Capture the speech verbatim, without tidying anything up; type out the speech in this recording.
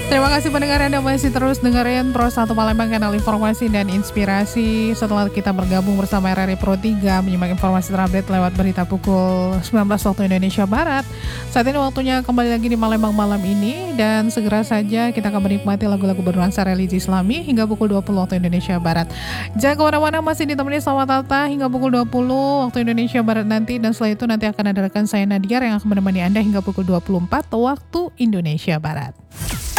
Terima kasih pendengar Anda masih terus dengerin Pro satu Palembang, kanal informasi dan inspirasi. Setelah kita bergabung bersama R R I Pro tiga menyimak informasi terupdate lewat berita pukul sembilan belas waktu Indonesia Barat. Saat ini waktunya kembali lagi di Palembang malam ini, dan segera saja kita akan menikmati lagu-lagu bernuansa religi Islami hingga pukul dua puluh waktu Indonesia Barat. Jangan kemana-mana, masih ditemani sama Tata hingga pukul dua puluh waktu Indonesia Barat nanti, dan setelah itu nanti akan ada rekan saya Nadia yang akan menemani Anda hingga pukul dua puluh empat waktu Indonesia Barat.